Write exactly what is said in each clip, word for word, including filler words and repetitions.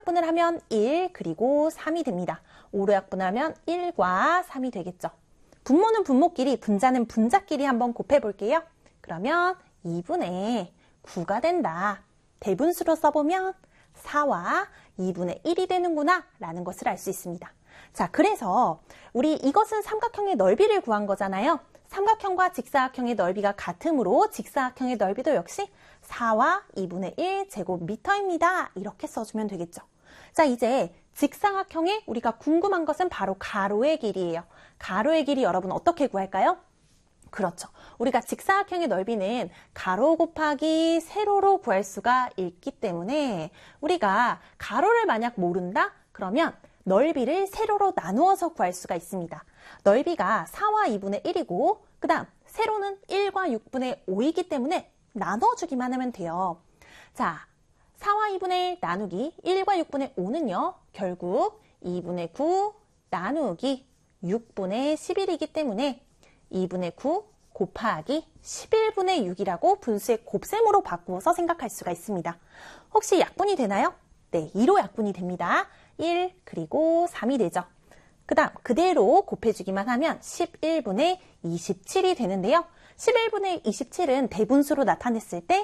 약분을 하면 일 그리고 삼이 됩니다. 오로 약분을 하면 일과 삼이 되겠죠. 분모는 분모끼리, 분자는 분자끼리 한번 곱해볼게요. 그러면 이분의 구가 된다. 대분수로 써보면 사와 이분의 일이 되는구나 라는 것을 알 수 있습니다. 자, 그래서 우리 이것은 삼각형의 넓이를 구한 거잖아요. 삼각형과 직사각형의 넓이가 같으므로 직사각형의 넓이도 역시 사와 이분의 일 제곱미터입니다. 이렇게 써주면 되겠죠. 자, 이제 직사각형에 우리가 궁금한 것은 바로 가로의 길이에요. 가로의 길이 여러분 어떻게 구할까요? 그렇죠. 우리가 직사각형의 넓이는 가로 곱하기 세로로 구할 수가 있기 때문에 우리가 가로를 만약 모른다? 그러면 넓이를 세로로 나누어서 구할 수가 있습니다. 넓이가 사와 이분의 일이고 그 다음 세로는 일과 육분의 오이기 때문에 나눠주기만 하면 돼요. 자, 사와 이분의 일 나누기 일과 육분의 오는요. 결국 이분의 구 나누기 육분의 십일이기 때문에 이분의 구 곱하기 십일분의 육이라고 분수의 곱셈으로 바꾸어서 생각할 수가 있습니다. 혹시 약분이 되나요? 네, 이로 약분이 됩니다. 일 그리고 삼이 되죠. 그 다음 그대로 곱해주기만 하면 십일분의 이십칠이 되는데요. 십일분의 이십칠은 대분수로 나타냈을 때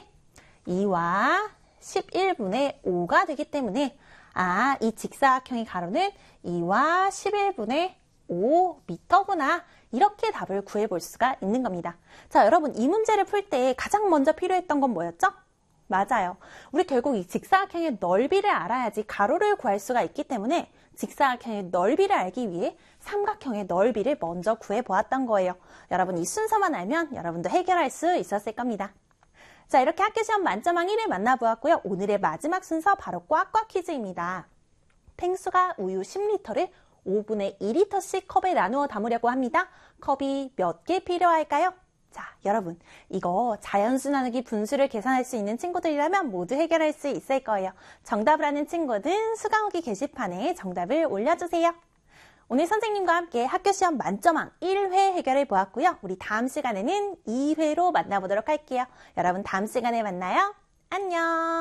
이와 십일분의 오가 되기 때문에 아, 이 직사각형의 가로는 이와 십일분의 오 미터구나. 이렇게 답을 구해볼 수가 있는 겁니다. 자, 여러분 이 문제를 풀 때 가장 먼저 필요했던 건 뭐였죠? 맞아요. 우리 결국 이 직사각형의 넓이를 알아야지 가로를 구할 수가 있기 때문에 직사각형의 넓이를 알기 위해 삼각형의 넓이를 먼저 구해보았던 거예요. 여러분 이 순서만 알면 여러분도 해결할 수 있었을 겁니다. 자, 이렇게 학교시험 만점왕 일을 만나보았고요. 오늘의 마지막 순서 바로 꽉꽉 퀴즈입니다. 탱수가 우유 십 리터를 오분의 이 리터씩 컵에 나누어 담으려고 합니다. 컵이 몇 개 필요할까요? 자, 여러분 이거 자연수 나누기 분수를 계산할 수 있는 친구들이라면 모두 해결할 수 있을 거예요. 정답을 아는 친구는 수강후기 게시판에 정답을 올려주세요. 오늘 선생님과 함께 학교시험 만점왕 일 회 해결해 보았고요. 우리 다음 시간에는 이 회로 만나보도록 할게요. 여러분 다음 시간에 만나요. 안녕.